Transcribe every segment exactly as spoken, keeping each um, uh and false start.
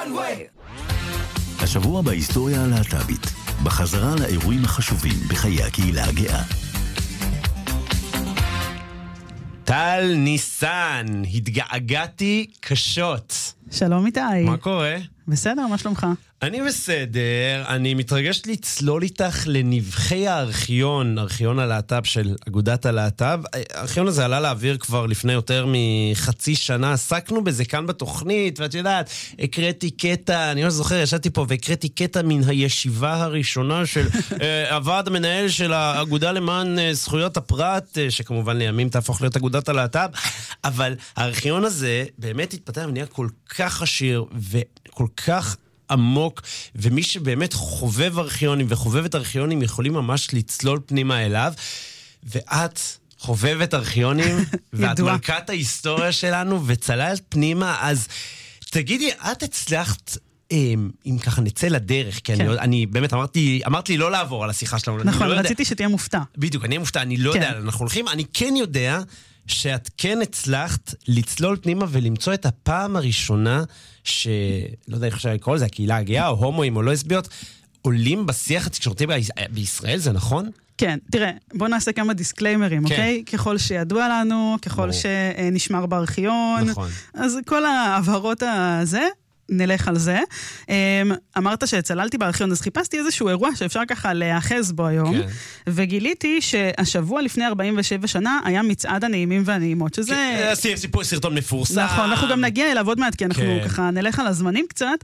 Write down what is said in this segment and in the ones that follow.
השבוע בהיסטוריה הלהט"בית, בחזרה לאירועים החשובים בחיי הקהילה הגאה. טל ניסן, התגעגעתי קשות. שלום איתי. מה קורה? בסדר, מה שלומך? אני בסדר, אני מתרגש לצלול איתך לנבחי הארכיון, ארכיון הלהט"ב של אגודת הלהט"ב. הארכיון הזה עלה לאוויר כבר לפני יותר מחצי שנה, עסקנו בזה כאן בתוכנית, ואת יודעת, הקראתי קטע, אני לא זוכר, ישבתי פה והקראתי קטע מן הישיבה הראשונה של הוועד המנהל של האגודה למען זכויות הפרט, שכמובן לימים תהפוך להיות אגודת הלהט"ב, אבל הארכיון הזה באמת התפתח ונהיה כל כך עשיר וכל כך עמוק, ומי שבאמת חובב ארכיונים וחובבת ארכיונים יכולים ממש לצלול פנימה אליו, ואת חובבת ארכיונים ואת מלכת ההיסטוריה שלנו וצללת פנימה, אז תגידי, את הצלחת אם ככה נצא לדרך, כי אני, אני באמת אמרתי, אמרת לי לא לעבור על השיחה שלנו. נכון, לא רציתי יודע, שתהיה מופתע. בדיוק, אני אהיה מופתע, אני לא כן. יודע, אנחנו הולכים, אני כן יודע שאת כן הצלחת לצלול פנימה ולמצוא את הפעם הראשונה שלא יודע איך אפשר לקרוא לזה, הקהילה הגאה או הומואים או לא הסביות, עולים בשיח התקשורתי בישראל, זה נכון? כן, תראה, בוא נעשה כמה דיסקליימרים, כן. אוקיי? ככל שידוע לנו, ככל ברור. שנשמר בארכיון, נכון. אז כל ההבהרות הזה, נלך על זה. אמרת שצללתי בארכיון, אז חיפשתי איזשהו אירוע שאפשר ככה להאחז בו היום, כן. וגיליתי שהשבוע לפני ארבעים ושבע שנה היה מצעד הנעימים והנעימות, שזה... כן, סיפור סרטון מפורסם. נכון, אנחנו גם נגיע אליו עוד מעט, כי אנחנו כן. ככה נלך על הזמנים קצת.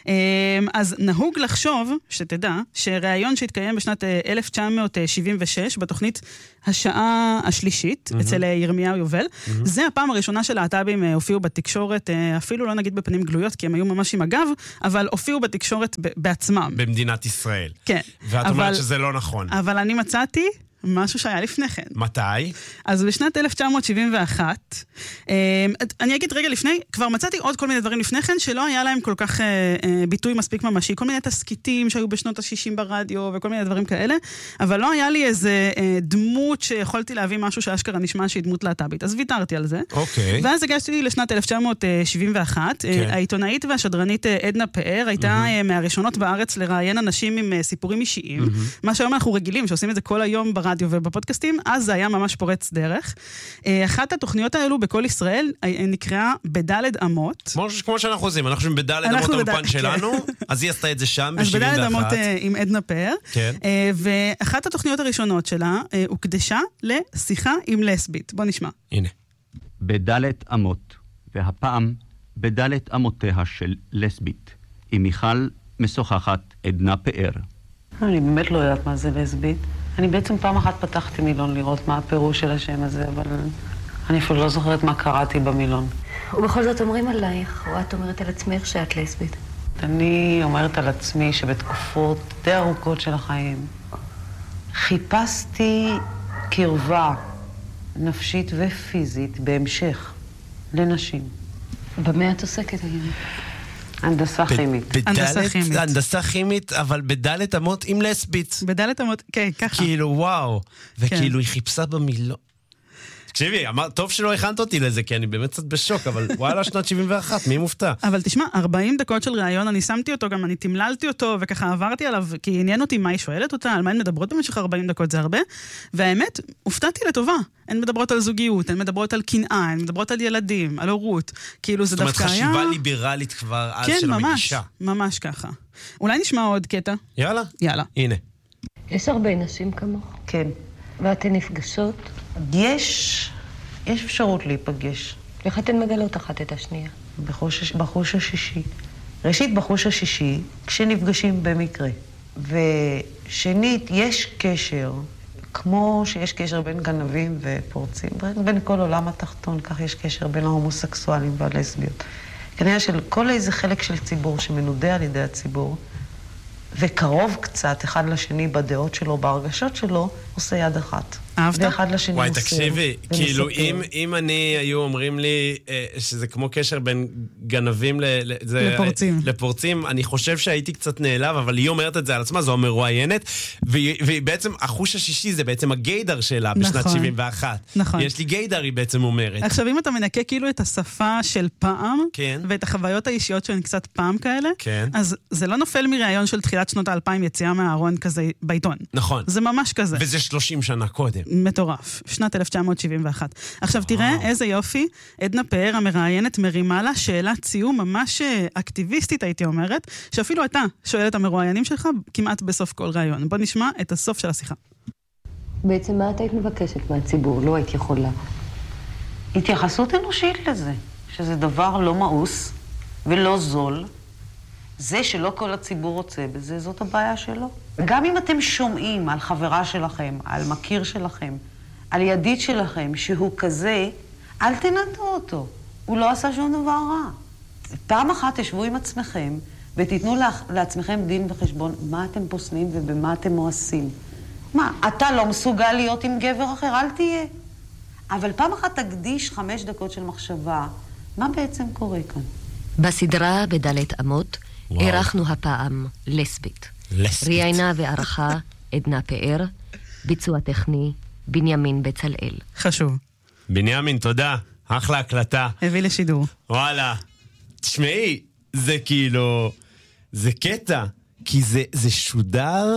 אז נהוג לחשוב, שתדע, שראיון שהתקיים בשנת אלף תשע מאות שבעים ושש, בתוכנית השעה השלישית, mm-hmm. אצל ירמיהו יובל, mm-hmm. זה הפעם הראשונה של להט"בים הופיעו בתקשורת, אפילו לא נגיד בפנים גלויות, כי הם היו ממש עם הגב, אבל הופיעו בתקשורת ב- בעצמם. במדינת ישראל. כן. ואת אבל, אומרת שזה לא נכון. אבל אני מצאתי משהו שהיה לפני כן. מתי? אז בשנת אלף תשע מאות שבעים ואחת, אני אגיד רגע לפני, כבר מצאתי עוד כל מיני דברים לפני כן, שלא היה להם כל כך ביטוי מספיק ממשי, כל מיני תסקיטים שהיו בשנות ה-שישים ברדיו, וכל מיני דברים כאלה, אבל לא היה לי איזה דמות שיכולתי להביא משהו שאשכרה נשמע שהיא דמות להט"בית, אז ויתרתי על זה. אוקיי. ואז הגשתי לשנת אלף תשע מאות שבעים ואחת, כן. העיתונאית והשדרנית עדנה פאר, הייתה mm-hmm. מהראשונות בארץ לראיין אנשים עם סיפורים אישיים, mm-hmm. מה שהיום אנחנו רגילים, שעושים את זה כל היום ברדיו ובפודקאסטים, אז זה היה ממש פורץ דרך. אחת התוכניות האלו בכל ישראל נקראה בדלת אמות. כמו שאנחנו עושים, אנחנו חושבים בדלת אמות האולפן שלנו, אז היא עשתה את זה שם ב-שבעים ואחת. אז בדלת אמות עם עדנה פאר. כן. ואחת התוכניות הראשונות שלה הוקדשה לשיחה עם לסבית. בוא נשמע. הנה. בדלת אמות, והפעם בדלת אמותיה של לסבית, עם מיכל משוחחת עדנה פאר. אני באמת לא יודעת מה זה לסבית. אני בעצם פעם אחת פתחתי מילון לראות מה הפירוש של השם הזה, אבל אני אפילו לא זוכרת מה קראתי במילון. ובכל זאת אומרים עלייך, או את אומרת על עצמך שאת לסבית? אני אומרת על עצמי שבתקופות די ארוכות של החיים חיפשתי קרבה נפשית ופיזית בהמשך לנשים. במה את עוסקת היום? הנדסה כימית. הנדסה כימית. הנדסה כימית, אבל בדלת אמות עם לסבית. בדלת אמות, כן, ככה. כאילו, וואו. וכאילו, היא חיפשה במילון. תקשיבי, טוב שלא הכנת אותי לזה, כי אני באמת קצת בשוק, אבל וואלה, שנת שבעים ואחת, מי מופתע? אבל תשמע, ארבעים דקות של ראיון, אני שמתי אותו, גם אני תמללתי אותו, וככה עברתי עליו, כי עניין אותי מה היא שואלת אותה, על מה הן מדברות במשך ארבעים דקות, זה הרבה, והאמת, הופתעתי לטובה. הן מדברות על זוגיות, הן מדברות על קנאה, הן מדברות על ילדים, על הורות, כאילו זה דווקא היה... זאת אומרת, חשיבה ליברלית כבר אז של המגישה. כן, ממש, ממש ככה. אולי נשמע עוד קטע? יאללה. יאללה. הנה. יש הרבה נשים כמוך. כן. ואתן נפגשות? יש, יש אפשרות להיפגש. איך אתן מגלות אחת את השנייה? בחוש, בחוש השישי. ראשית, בחוש השישי, כשנפגשים במקרה. ושנית, יש קשר, כמו שיש קשר בין גנבים ופורצים, בין כל עולם התחתון, כך יש קשר בין ההומוסקסואלים והלסביות. כנראה שכל איזה חלק של ציבור שמנודה על ידי הציבור, וקרוב קצת אחד לשני בדעות שלו, בהרגשות שלו, עושה יד אחת. אהבת? ואחד לשני וואי, מוסר. תקשיבי, כאילו, אם, אם אני היו אומרים לי אה, שזה כמו קשר בין גנבים ל, ל, זה, לפורצים. אה, לפורצים, אני חושב שהייתי קצת נעלב, אבל היא אומרת את זה על עצמה, זו מרואיינת, והיא, והיא בעצם, החוש השישי זה בעצם הגיידר שלה בשנת נכון. שבעים ואחת. נכון. יש לי גיידר, היא בעצם אומרת. עכשיו, אם אתה מנקה כאילו את השפה של פעם, כן. ואת החוויות האישיות שהן קצת פעם כאלה, כן. אז זה לא נופל מראיון של תחילת שנות האלפיים יציאה מהארון כזה בעיתון. נכון. זה ממש כזה. וזה שלושים שנה קודם. מטורף, שנת אלף תשע מאות שבעים ואחת. עכשיו תראה איזה יופי, עדנה פאר המראיינת מרימה לה שאלת סיום ממש אקטיביסטית הייתי אומרת, שאפילו אתה שואל את המרואיינים שלך כמעט בסוף כל ראיון. בוא נשמע את הסוף של השיחה. בעצם מה את היית מבקשת מהציבור? לא היית יכולה. התייחסות אנושית לזה, שזה דבר לא מאוס ולא זול. זה שלא כל הציבור רוצה בזה, זאת הבעיה שלו. גם אם אתם שומעים על חברה שלכם, על מכיר שלכם, על ידיד שלכם, שהוא כזה, אל תנדו אותו. הוא לא עשה שום דבר רע. פעם אחת תשבו עם עצמכם ותיתנו לעצמכם דין וחשבון מה אתם פוסלים ובמה אתם מואסים. מה, אתה לא מסוגל להיות עם גבר אחר? אל תהיה. אבל פעם אחת תקדיש חמש דקות של מחשבה, מה בעצם קורה כאן? בסדרה בדלת אמות, ערכנו הפעם לסבית. לסבית. ראיינה וערכה עדנה פאר, ביצוע טכני בנימין בצלאל. חשוב. בנימין, תודה. אחלה הקלטה. הביא לשידור. וואלה. תשמעי, זה כאילו... זה קטע. כי זה, זה שודר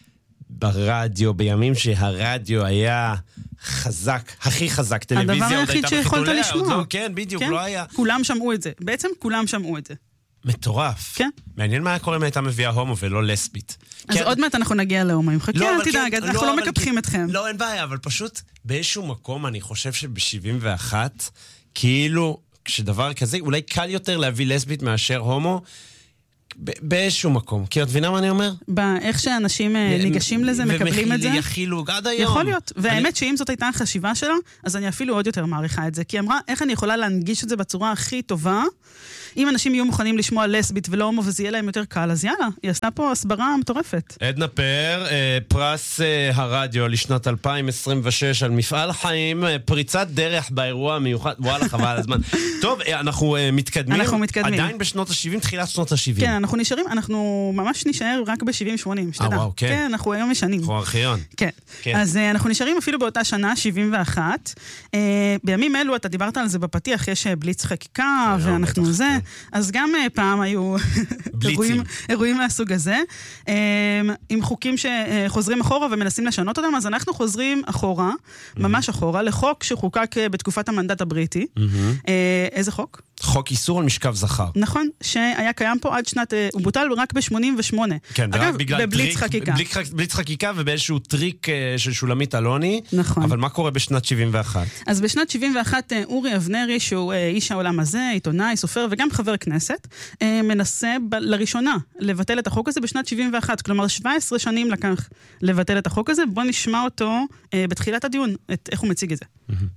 ברדיו, בימים שהרדיו היה חזק, הכי חזק. טלוויזיה הדבר עוד היחיד הייתה שיכולת בחיתוליה. לשמוע. לא, כן, בדיוק, כן? לא היה. כולם שמעו את זה. בעצם כולם שמעו את זה. מטורף. כן. מעניין מה היה קורה אם הייתה מביאה הומו ולא לסבית. אז כן. עוד מעט אנחנו נגיע להומואים. חכה, לא, אל אבל תדאג, כן, אנחנו לא, לא אבל מקפחים כן, אתכם. לא, אין בעיה, אבל פשוט באיזשהו מקום אני חושב שב-שבעים ואחת, כאילו, כשדבר כזה, אולי קל יותר להביא לסבית מאשר הומו, ב- באיזשהו מקום. כי את מבינה מה אני אומר? באיך שאנשים אה, ניגשים לזה, מקבלים את זה. ויכילו עד היום. יכול להיות. והאמת אני... שאם זאת הייתה החשיבה שלה, אז אני אפילו עוד יותר מעריכה את זה. כי היא אמרה, איך אני יכולה להנגיש את זה בצורה הכי טובה? אם אנשים יהיו מוכנים לשמוע לסבית ולא הומו וזה יהיה להם יותר קל, אז יאללה, היא עשתה פה הסברה מטורפת. עדנה פאר, אה, פרס אה, הרדיו לשנת אלפיים עשרים ושש על מפעל חיים, אה, פריצת דרך באירוע המיוחד, וואלה חבל על הזמן. טוב, אה, אנחנו אה, מתקדמים. אנחנו מתקדמים. עדיין בשנות ה-שבעים, תחילת שנות ה-שבעים. כן, אנחנו נשארים, אנחנו ממש נשאר רק ב-שבעים שמונים, שתדע. אה, וואו, כן. כן, אנחנו היום משנים. אנחנו ארכיון. כן. כן. אז uh, אנחנו נשארים אפילו באותה שנה, שבעים ואחת. Uh, בימים אלו, אתה דיברת על זה בפתיח, יש uh, בליץ חקיקה, ואנחנו בטח, זה. כן. אז גם uh, פעם היו אירועים, אירועים מהסוג הזה. Uh, עם חוקים שחוזרים אחורה ומנסים לשנות אותם, אז אנחנו חוזרים אחורה, ממש אחורה, לחוק שחוקק uh, בתקופת המנדט הבריטי. Uh, איזה חוק? חוק איסור על משכב זכר. נכון, שהיה קיים פה עד שנת, הוא בוטל רק ב-שמונים ושמונה. כן, אגב, רק בגלל בבליץ טריק, חקיקה. בליץ, בליץ חקיקה ובאיזשהו טריק uh, של שולמית אלוני. נכון. אבל מה קורה בשנת שבעים ואחת? אז בשנת שבעים ואחת אורי אבנרי, שהוא uh, איש העולם הזה, עיתונאי, סופר וגם חבר כנסת, uh, מנסה ב- לראשונה לבטל את החוק הזה בשנת שבעים ואחת. כלומר, שבע עשרה שנים לקח לבטל את החוק הזה. בוא נשמע אותו uh, בתחילת הדיון, את איך הוא מציג את זה.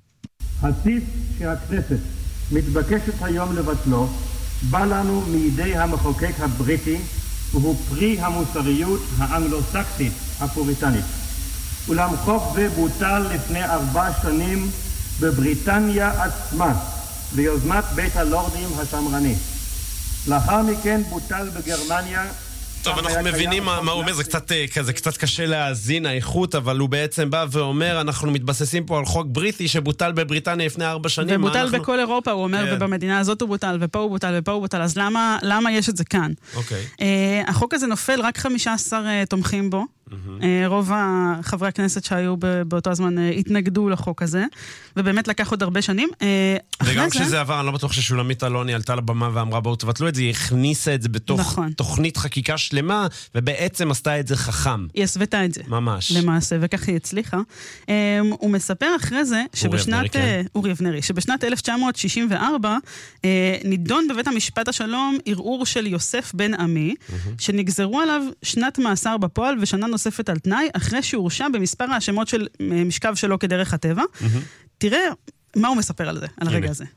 הסעיף שהכנסת מתבקשת היום לבטלו, בא לנו מידי המחוקק הבריטי, והוא פרי המוסריות האנגלוסקסית הפוריטנית. אולם חוק זה בוטל לפני ארבע שנים בבריטניה עצמה, ביוזמת בית הלורדים השמרני. לאחר מכן בוטל בגרמניה. טוב, אנחנו מבינים מה, מה הוא אומר, זה קצת, כזה, קצת קשה להאזין האיכות, אבל הוא בעצם בא ואומר, אנחנו מתבססים פה על חוק בריטי שבוטל בבריטניה לפני ארבע שנים. ובוטל אנחנו... בכל אירופה, הוא אומר, כן. ובמדינה הזאת הוא בוטל, ופה הוא בוטל, ופה הוא בוטל, אז למה, למה יש את זה כאן? אוקיי. Uh, החוק הזה נופל, רק חמישה עשר uh, תומכים בו. Mm-hmm. Uh, רוב חברי הכנסת שהיו באותו הזמן uh, התנגדו לחוק הזה, ובאמת לקח עוד הרבה שנים. Uh, וגם זה... כשזה עבר, אני לא בטוח ששולמית אלוני עלתה לבמה ואמרה, בואו תבטלו את זה, היא הכניסה את זה בתוך נכון. תוכנית חקיקה שלמה, ובעצם עשתה את זה חכם. היא הסוותה את זה. ממש. למעשה, וכך היא הצליחה. Um, הוא מספר אחרי זה, שבשנת... אבנרי, כן. uh, אורי אבנרי, שבשנת אלף תשע מאות שישים וארבע, uh, נידון בבית המשפט השלום ערעור של יוסף בן עמי, mm-hmm. שנגזרו עליו שנת מאסר בפועל ושנה נוספת על תנאי, אחרי שהורשע במספר האשמות של משכב שלו כדרך הטבע. Mm-hmm. תראה מה הוא מספר על זה, על הרגע הזה.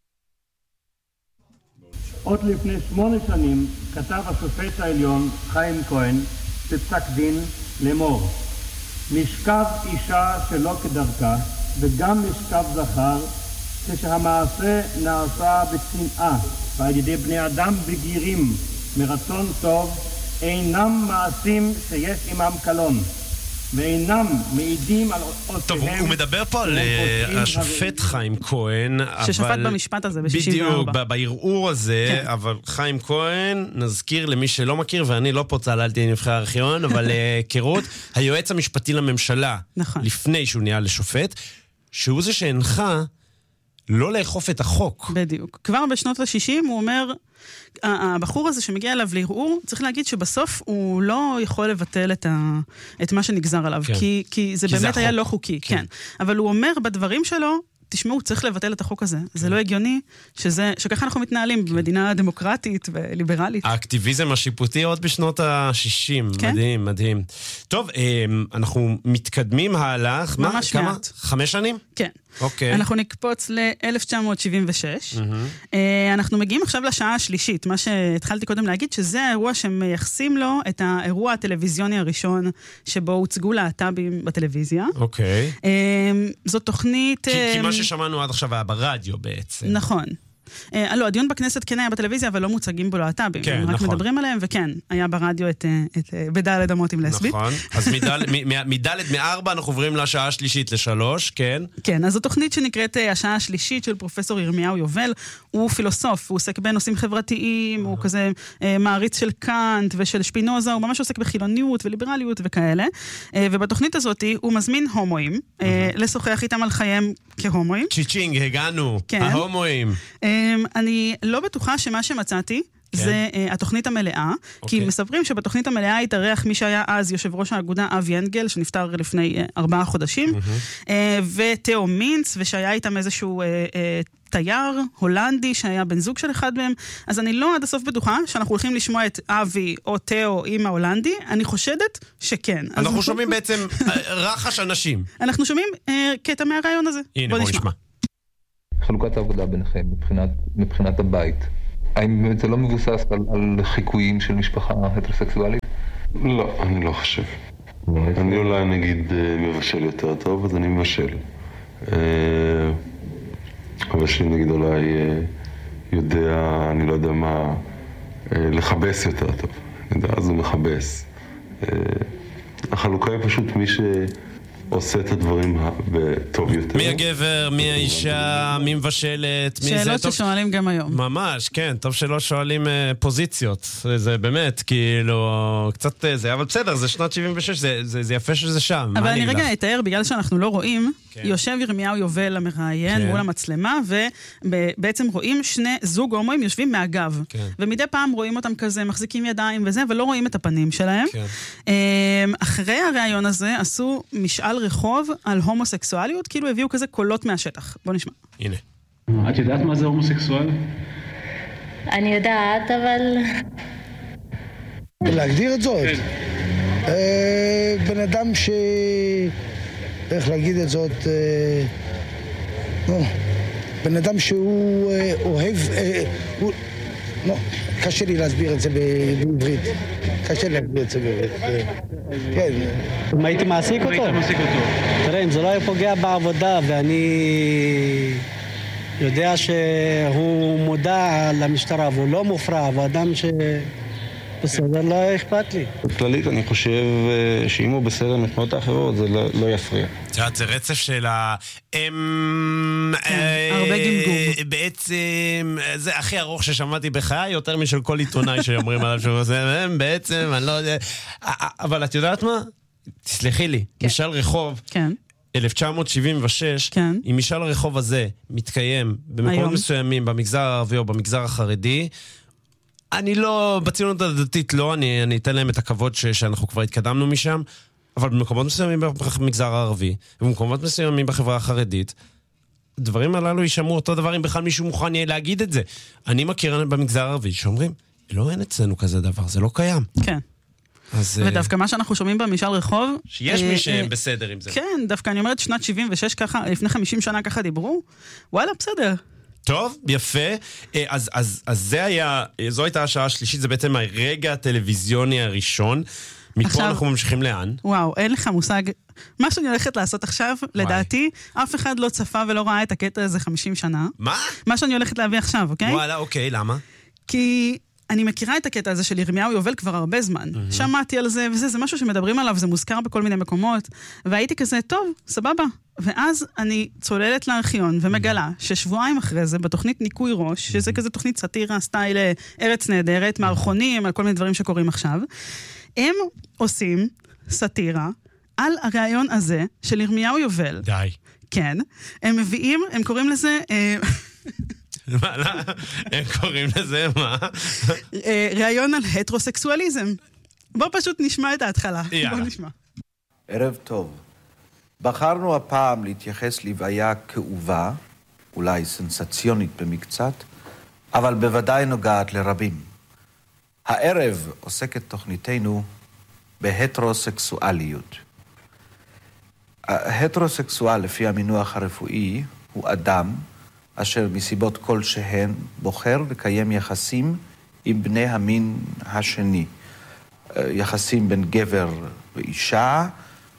עוד לפני שמונה שנים כתב השופט העליון חיים כהן בפסק דין לאמור, משכב אישה שלא כדרכה, וגם משכב זכר, כשהמעשה נעשה בצנעה, ועל ידי בני אדם בגירים מרצון טוב, אינם מעשים שיש עמם קלון, ואינם מעידים על עושיהם. טוב, הוא מדבר פה על השופט חיים כהן, ששפט במשפט הזה ב-שישים וארבע. בדיוק, בערעור הזה, אבל חיים כהן, נזכיר למי שלא מכיר, ואני לא פה צללתי נבחרי הארכיון, אבל כרות, היועץ המשפטי לממשלה, לפני שהוא נהיה לשופט, שהוא זה שהנחה לא לאכוף את החוק. בדיוק. כבר בשנות ה-שישים הוא אומר, הבחור הזה שמגיע אליו לערעור, צריך להגיד שבסוף הוא לא יכול לבטל את, ה, את מה שנגזר עליו, כן. כי, כי זה כי באמת זה היה לא חוקי. כן. כן. אבל הוא אומר בדברים שלו, תשמעו, צריך לבטל את החוק הזה. זה לא הגיוני שזה, שככה אנחנו מתנהלים במדינה דמוקרטית וליברלית. האקטיביזם השיפוטי עוד בשנות ה-שישים. מדהים, מדהים. טוב, אנחנו מתקדמים הלאה. ממש מעט. חמש שנים? כן. אוקיי. אנחנו נקפוץ ל-אלף תשע מאות שבעים ושש. אנחנו מגיעים עכשיו לשעה השלישית, מה שהתחלתי קודם להגיד, שזה האירוע שמייחסים לו את האירוע הטלוויזיוני הראשון, שבו הוצגו להט"בים בטלוויזיה. אוקיי. זו תוכנית... כי מה ששמענו עד עכשיו היה ברדיו בעצם. נכון. אה, לא, הדיון בכנסת כן היה בטלוויזיה, אבל לא מוצגים בו להט"בים. כן, רק נכון. מדברים עליהם, וכן, היה ברדיו את, את בדלת אמות עם לסבית. נכון, אז מדלת מארבע אנחנו עוברים לשעה השלישית לשלוש, כן? כן, אז זו תוכנית שנקראת השעה השלישית של פרופסור ירמיהו יובל. הוא פילוסוף, הוא עוסק בנושאים חברתיים, הוא כזה אה, מעריץ של קאנט ושל שפינוזה, הוא ממש עוסק בחילוניות וליברליות וכאלה. אה, ובתוכנית הזאת הוא מזמין הומואים, אה, לשוחח איתם על חייהם כהומואים. צ'יצ'ינג, הגענו, כן. ההומואים. אני לא בטוחה שמה שמצאתי זה התוכנית המלאה, כי מספרים שבתוכנית המלאה התארח מי שהיה אז יושב ראש האגודה אבי אנגל, שנפטר לפני ארבעה חודשים, ותאו מינץ, ושהיה איתם איזשהו תייר הולנדי שהיה בן זוג של אחד מהם, אז אני לא עד הסוף בטוחה שאנחנו הולכים לשמוע את אבי או תאו עם ההולנדי, אני חושדת שכן. אנחנו שומעים בעצם רחש אנשים. אנחנו שומעים קטע מהרעיון הזה. הנה, בוא נשמע. חלוקת העבודה ביניכם מבחינת, מבחינת הבית. האם באמת זה לא מבוסס על, על חיקויים של משפחה הטרוסקסואלית? לא, אני לא חושב. אני אולי נגיד מבשל יותר טוב, אז אני מבשל. אבל שלי נגיד אולי יודע, אני לא יודע מה, לחבס יותר טוב. אז הוא מחבס. החלוקה היא פשוט מי ש... עושה את הדברים בטוב יותר. מי הגבר, מי האישה, מי מבשלת, מי זה... שאלות ששואלים גם היום. ממש, כן, טוב שלא שואלים פוזיציות. זה באמת, כאילו, קצת זה, אבל בסדר, זה שנת שבעים ושש, זה יפה שזה שם. אבל אני רגע אתאר, בגלל שאנחנו לא רואים, יושב ירמיהו יובל המראיין מול המצלמה, ובעצם רואים שני זוג הומואים יושבים מהגב. ומדי פעם רואים אותם כזה, מחזיקים ידיים וזה, ולא רואים את הפנים שלהם. אחרי הרעיון הזה עשו משאל רחוב על הומוסקסואליות, כאילו הביאו כזה קולות מהשטח. בוא נשמע. הנה. את יודעת מה זה הומוסקסואל? אני יודעת, אבל... להגדיר את זאת. בן אדם ש... איך להגיד את זאת? בן אדם שהוא אוהב... לא, קשה לי להסביר את זה בעברית. קשה לי להסביר את זה בעברית. כן. אם הייתי מעסיק אותו? הייתי מעסיק אותו. תראה, אם זה לא היה פוגע בעבודה, ואני יודע שהוא מודע למשטרה, והוא לא מופרע, ואדם ש... בסדר, לא אכפת לי. בכללית, אני חושב שאם הוא בסדר מבחינות האחרות, זה לא יפריע. תראה, זה רצף של ה... הרבה גמגום. בעצם, זה הכי ארוך ששמעתי בחיי, יותר משל כל עיתונאי שאומרים עליו שהוא עושה, הם בעצם, אני לא יודע... אבל את יודעת מה? תסלחי לי, משאל רחוב. כן. אלף תשע מאות שבעים ושש, אם משאל הרחוב הזה מתקיים במקומות מסוימים, במגזר הערבי או במגזר החרדי, אני לא, בציונות הדתית לא, אני, אני אתן להם את הכבוד ש, שאנחנו כבר התקדמנו משם, אבל במקומות מסוימים במגזר הערבי, ובמקומות מסוימים בחברה החרדית, הדברים הללו יישמעו אותו דבר אם בכלל מישהו מוכן יהיה להגיד את זה. אני מכיר במגזר הערבי שאומרים, לא, אין אצלנו כזה דבר, זה לא קיים. כן. אז, ודווקא מה שאנחנו שומעים במשאל רחוב... שיש מי שהם בסדר עם זה. כן, דווקא אני אומרת, שנת שבעים ושש ככה, לפני חמישים שנה ככה דיברו, וואלה, בסדר. טוב, יפה. אז, אז, אז זה היה, זו הייתה השעה השלישית, זה בעצם הרגע הטלוויזיוני הראשון. מפה עכשיו, אנחנו ממשיכים לאן? וואו, אין לך מושג. מה שאני הולכת לעשות עכשיו, לדעתי, אף אחד לא צפה ולא ראה את הקטע הזה חמישים שנה. מה? מה שאני הולכת להביא עכשיו, אוקיי? וואלה, אוקיי, למה? כי אני מכירה את הקטע הזה של ירמיהו יובל כבר הרבה זמן. Mm-hmm. שמעתי על זה, וזה זה משהו שמדברים עליו, זה מוזכר בכל מיני מקומות, והייתי כזה, טוב, סבבה. ואז אני צוללת לארכיון ומגלה ששבועיים אחרי זה, בתוכנית ניקוי ראש, שזה כזה תוכנית סאטירה, סטייל ארץ נהדרת, מערכונים, על כל מיני דברים שקורים עכשיו, הם עושים סאטירה על הרעיון הזה של ירמיהו יובל. די. כן. הם מביאים, הם קוראים לזה... מה, לא? הם קוראים לזה, מה? רעיון על הטרוסקסואליזם. בוא פשוט נשמע את ההתחלה. יאללה. בוא נשמע. ערב טוב. בחרנו הפעם להתייחס לבעיה כאובה, אולי סנסציונית במקצת, אבל בוודאי נוגעת לרבים. הערב עוסקת תוכניתנו בהטרוסקסואליות. ההטרוסקסואל, לפי המינוח הרפואי, הוא אדם אשר מסיבות כלשהן בוחר לקיים יחסים עם בני המין השני. יחסים בין גבר ואישה,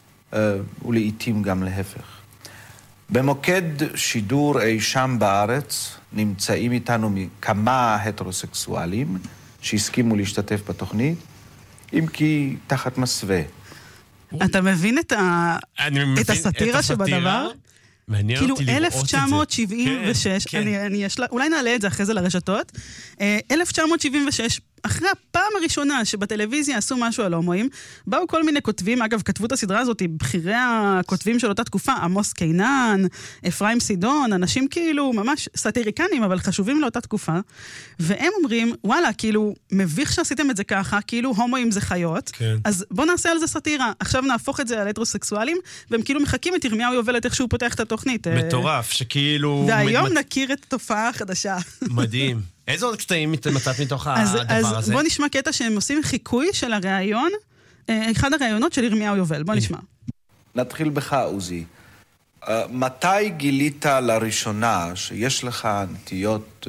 ולעיתים גם להפך. במוקד שידור אי שם בארץ נמצאים איתנו כמה הטרוסקסואלים שהסכימו להשתתף בתוכנית, אם כי תחת מסווה. אתה מבין את את הסאטירה שבדבר? מעניין כאילו אותי לראות את זה. אלף תשע מאות שבעים ושש, כן, אני, כן. אני יש לה, אולי נעלה את זה אחרי זה לרשתות, אלף תשע מאות שבעים ושש, אחרי הפעם הראשונה שבטלוויזיה עשו משהו על הומואים, באו כל מיני כותבים, אגב, כתבו את הסדרה הזאת, בחירי הכותבים של אותה תקופה, עמוס קינן, אפרים סידון, אנשים כאילו ממש סאטיריקנים, אבל חשובים לאותה תקופה, והם אומרים, וואלה, כאילו, מביך שעשיתם את זה ככה, כאילו הומואים זה חיות, כן. אז בוא נעשה על זה סאטירה, עכשיו נהפוך את זה על הטרוסקסואלים, והם כאילו מחכים את ירמיהו יובל את איך שהוא פותח את התוכנית. מטורף, שכאילו... והיום נכיר את התופעה החדשה. מדהים. איזה עוד קטעים מצאת מתוך הדבר הזה? אז בוא נשמע קטע שהם עושים חיקוי של הראיון, אחד הראיונות של ירמיהו יובל. בוא נשמע. נתחיל בך, עוזי. מתי גילית לראשונה שיש לך נטיות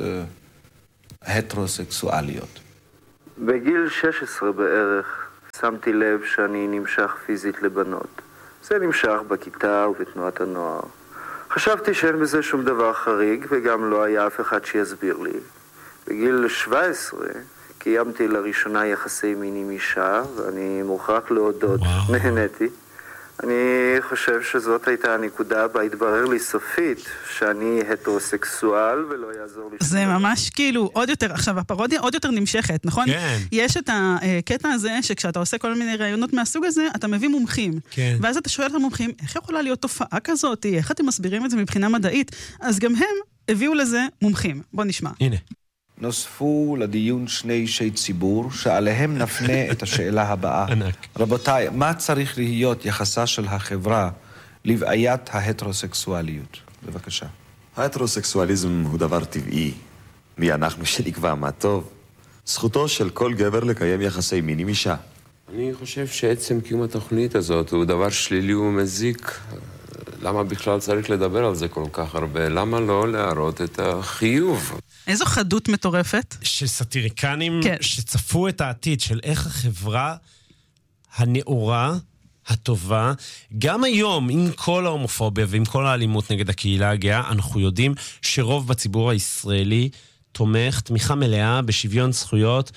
הטרוסקסואליות? בגיל שש עשרה בערך שמתי לב שאני נמשך פיזית לבנות. זה נמשך בכיתה ובתנועת הנוער. חשבתי שאין בזה שום דבר חריג, וגם לא היה אף אחד שיסביר לי. בגיל שבע עשרה קיימתי לראשונה יחסי מין עם אישה, ואני מוכרח להודות, נהניתי. אני חושב שזאת הייתה הנקודה בה התברר לי סופית שאני הטרוסקסואל ולא יעזור לי. זה ממש כאילו עוד יותר, עכשיו הפרודיה עוד יותר נמשכת, נכון? כן. יש את הקטע הזה שכשאתה עושה כל מיני רעיונות מהסוג הזה, אתה מביא מומחים. כן. ואז אתה שואל את המומחים, איך יכולה להיות תופעה כזאת? איך אתם מסבירים את זה מבחינה מדעית? אז גם הם הביאו לזה מומחים. בוא נשמע. הנה. נוספו לדיון שני אישי ציבור, שעליהם נפנה את השאלה הבאה. רבותיי, מה צריך להיות יחסה של החברה לבעיית ההטרוסקסואליות? בבקשה. ההטרוסקסואליזם הוא דבר טבעי. מי אנחנו שנקבע מה טוב? זכותו של כל גבר לקיים יחסי מין עם אישה. אני חושב שעצם קיום התוכנית הזאת הוא דבר שלילי ומזיק. למה בכלל צריך לדבר על זה כל כך הרבה? למה לא להראות את החיוב? איזו חדות מטורפת. של סאטיריקנים כן. שצפו את העתיד של איך החברה הנאורה, הטובה, גם היום עם כל ההומופוביה ועם כל האלימות נגד הקהילה הגאה, אנחנו יודעים שרוב בציבור הישראלי תומך תמיכה מלאה בשוויון זכויות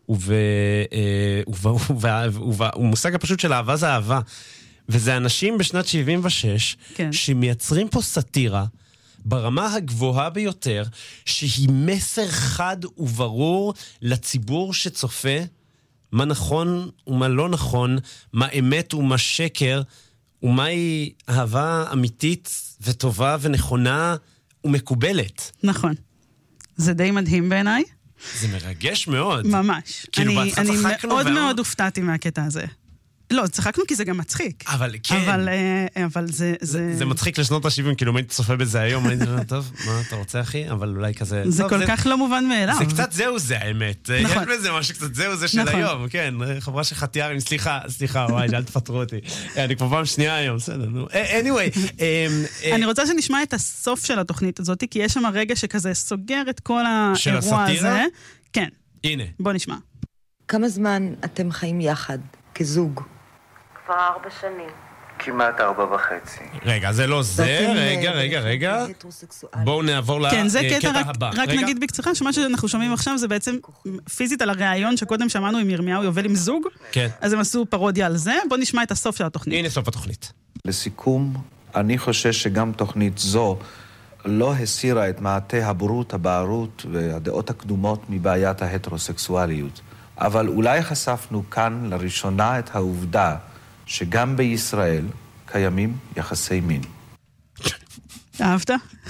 ובמושג הפשוט של אהבה זה אהבה. וזה אנשים בשנת שבעים ושש כן. שמייצרים פה סאטירה ברמה הגבוהה ביותר, שהיא מסר חד וברור לציבור שצופה מה נכון ומה לא נכון, מה אמת ומה שקר, ומהי אהבה אמיתית וטובה ונכונה ומקובלת. נכון. זה די מדהים בעיניי. זה מרגש מאוד. ממש. כאילו אני, בהתחלה אני צחקנו מאוד וה... מאוד הופתעתי מהקטע הזה. לא, צחקנו כי זה גם מצחיק. אבל כן. אבל, אבל זה, זה... זה מצחיק לשנות ה-שבעים, כאילו אם הייתי צופה בזה היום, הייתי אומר, טוב, מה אתה רוצה אחי? אבל אולי כזה... זה טוב, כל זה... כך לא מובן מאליו. זה קצת זהו זה, האמת. נכון. יש בזה משהו קצת זהו זה של נכון. היום, כן. חברה של חתיארים, סליחה, סליחה, וואי, אל תפטרו אותי. אני כבר פעם שנייה היום, בסדר, נו. anyway. אני רוצה שנשמע את הסוף של התוכנית הזאת, כי יש שם רגע שכזה סוגר את כל האירוע הזה. כן. הנה. בוא נשמע. כמה זמן אתם חיים יחד? כזוג? כבר ארבע שנים. כמעט ארבע וחצי. רגע, זה לא זה, רגע, רגע, רגע. בואו נעבור לקטע הבא. כן, זה קטע, רק נגיד בקצרה, שמה שאנחנו שומעים עכשיו זה בעצם פיזית על הראיון שקודם שמענו עם ירמיהו יובל עם זוג, אז הם עשו פרודיה על זה, בואו נשמע את הסוף של התוכנית. הנה סוף התוכנית. לסיכום, אני חושש שגם תוכנית זו לא הסירה את מעטה הבורות, הבערות והדעות הקדומות מבעיית ההטרוסקסואליות. אבל אולי חשפנו כאן לראשונה את העובדה שגם בישראל קיימים יחסי מין. אהבת?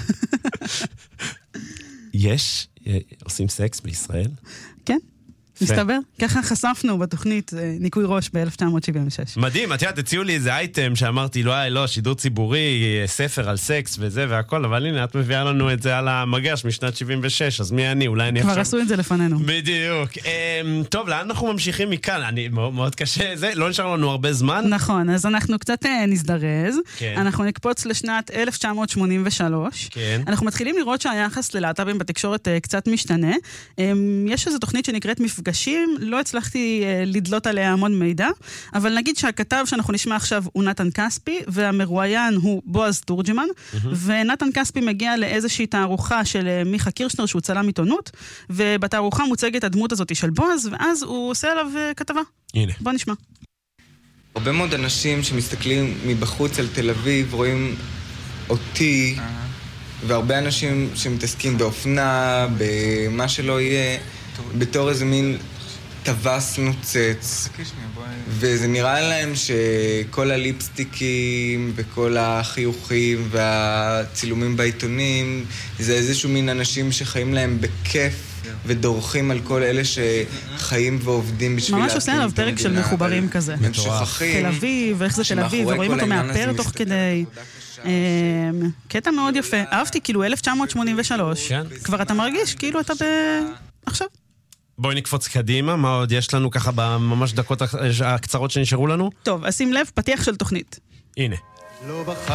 יש? עושים סקס בישראל? כן. מסתבר? ככה חשפנו בתוכנית ניקוי ראש ב-אלף תשע מאות שבעים ושש. מדהים, את יודעת, הציעו לי איזה אייטם שאמרתי, לא, לא, שידור ציבורי, ספר על סקס וזה והכל, אבל הנה, את מביאה לנו את זה על המגש משנת שבעים ושש, אז מי אני? אולי אני כבר עשו את זה לפנינו. בדיוק. טוב, לאן אנחנו ממשיכים מכאן? אני, מאוד קשה, זה, לא נשאר לנו הרבה זמן. נכון, אז אנחנו קצת נזדרז. אנחנו נקפוץ לשנת אלף תשע מאות שמונים ושלוש. אנחנו מתחילים לראות שהיחס ללהט"בים בתקשורת קצת משתנה. יש איזו תוכנית שנקראת מפגשים, לא הצלחתי לדלות עליה המון מידע, אבל נגיד שהכתב שאנחנו נשמע עכשיו הוא נתן כספי, והמרואיין הוא בועז תורג'מן, ונתן כספי מגיע לאיזושהי תערוכה של מיכה קירשנר שהוא צלם עיתונות, ובתערוכה מוצגת הדמות הזאת של בועז, ואז הוא עושה עליו כתבה. הנה. בוא נשמע. הרבה מאוד אנשים שמסתכלים מבחוץ על תל אביב רואים אותי, והרבה אנשים שמתעסקים באופנה, במה שלא יהיה, בתור איזה מין טווס נוצץ, וזה נראה להם שכל הליפסטיקים וכל החיוכים והצילומים בעיתונים זה איזשהו מין אנשים שחיים להם בכיף ודורכים על כל אלה שחיים ועובדים בשביל... ממש עושה עליו פרק של מחוברים כזה. הם שוכחים. תל אביב, ואיך זה תל אביב, ורואים אותו מאפר תוך כדי... קטע מאוד יפה. אהבתי, כאילו אלף תשע מאות שמונים ושלוש. כבר אתה מרגיש כאילו אתה ב... עכשיו. בואי נקפוץ קדימה, מה עוד יש לנו ככה בממש דקות הקצרות שנשארו לנו? טוב, אז שים לב, פתיח של תוכנית. הנה. לא